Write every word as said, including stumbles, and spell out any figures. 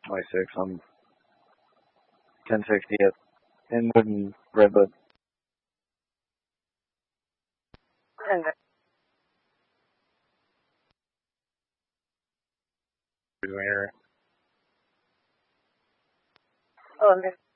twenty-six. I'm ten sixtieth in Wooden Redwood. And Here. oh,